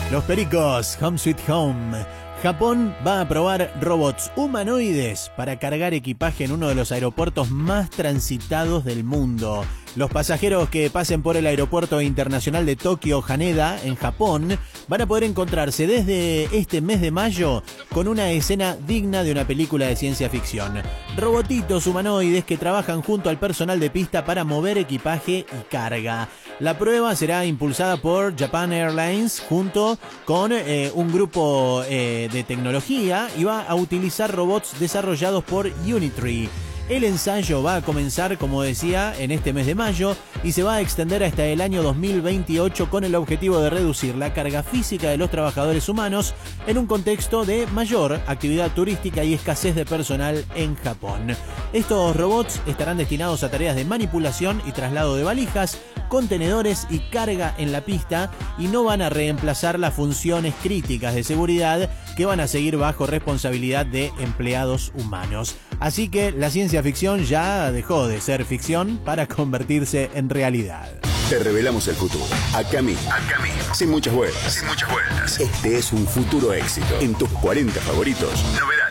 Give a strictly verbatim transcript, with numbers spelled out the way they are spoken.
Los Pericos, Home Sweet Home. Japón va a probar robots humanoides para cargar equipaje en uno de los aeropuertos más transitados del mundo. Los pasajeros que pasen por el aeropuerto internacional de Tokio Haneda, en Japón, van a poder encontrarse desde este mes de mayo con una escena digna de una película de ciencia ficción. Robotitos humanoides que trabajan junto al personal de pista para mover equipaje y carga. La prueba será impulsada por Japan Airlines junto con eh, un grupo eh, de tecnología y va a utilizar robots desarrollados por Unitree. El ensayo va a comenzar, como decía, en este mes de mayo y se va a extender hasta el año dos mil veintiocho con el objetivo de reducir la carga física de los trabajadores humanos en un contexto de mayor actividad turística y escasez de personal en Japón. Estos robots estarán destinados a tareas de manipulación y traslado de valijas, contenedores y carga en la pista y no van a reemplazar las funciones críticas de seguridad que van a seguir bajo responsabilidad de empleados humanos. Así que la ciencia ficción ya dejó de ser ficción para convertirse en realidad. Te revelamos el futuro. Acá mismo. Acá mismo. Sin muchas vueltas. Sin muchas vueltas. Este es un futuro éxito. En tus cuarenta favoritos. Novedades.